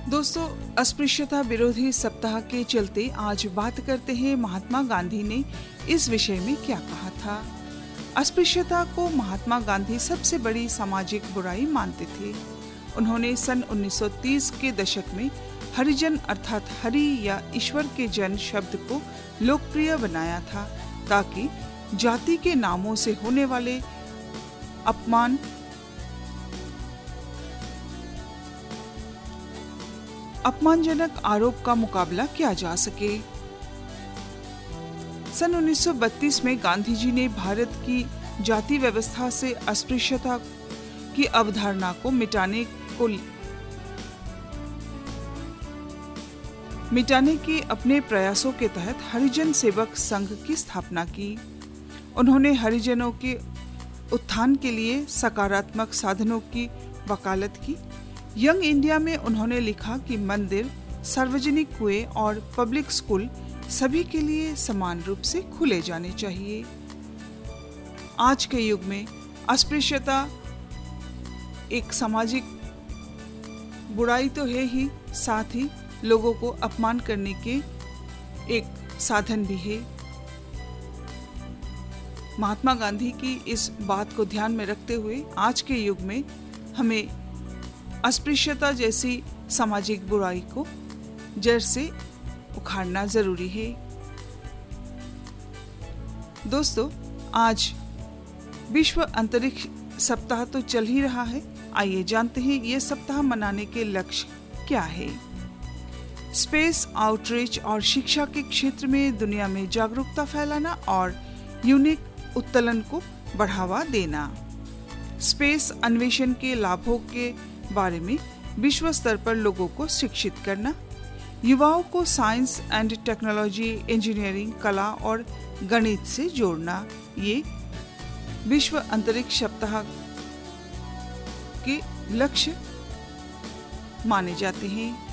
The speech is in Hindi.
दोस्तों, अस्पृश्यता विरोधी सप्ताह के चलते आज बात करते हैं महात्मा गांधी ने इस विषय में क्या कहा था। अस्पृश्यता को महात्मा गांधी सबसे बड़ी सामाजिक बुराई मानते थे। उन्होंने सन 1930 के दशक में हरिजन अर्थात हरि या ईश्वर के जन शब्द को लोकप्रिय बनाया था ताकि जाति के नामों से होने वाले अपमानजनक आरोप का मुकाबला किया जा सके। सन 1932 में गांधी जी ने भारत की जाति व्यवस्था से अस्पृश्यता की अवधारणा को मिटाने के अपने प्रयासों के तहत हरिजन सेवक संघ की स्थापना की। उन्होंने हरिजनों के उत्थान के लिए सकारात्मक साधनों की वकालत की। यंग इंडिया में उन्होंने लिखा कि मंदिर, सार्वजनिक कुएं और पब्लिक स्कूल सभी के लिए समान रूप से खुले जाने चाहिए। आज के युग में अस्पृश्यता एक सामाजिक बुराई तो है ही, साथ ही लोगों को अपमान करने के एक साधन भी है। महात्मा गांधी की इस बात को ध्यान में रखते हुए आज के युग में हमें अस्पृश्यता जैसी सामाजिक बुराई को जड़ से उखाड़ना जरूरी है। दोस्तों, आज विश्व अंतरिक्ष सप्ताह तो चल ही रहा है। आइए जानते हैं ये सप्ताह मनाने के लक्ष्य क्या है। स्पेस आउटरीच और शिक्षा के क्षेत्र में दुनिया में जागरूकता फैलाना और यूनिक उत्तोलन को बढ़ावा देना। स्पेस अन्वेषण के लाभों के बारे में विश्व स्तर पर लोगों को शिक्षित करना। युवाओं को साइंस एंड टेक्नोलॉजी, इंजीनियरिंग, कला और गणित से जोड़ना, ये विश्व अंतरिक्ष सप्ताह के लक्ष्य माने जाते हैं।